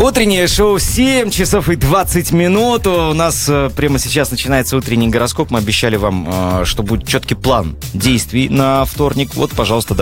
Утреннее шоу 7 часов и 20 минут. У нас прямо сейчас начинается утренний гороскоп. Мы обещали вам, что будет четкий план действий на вторник. Вот, пожалуйста,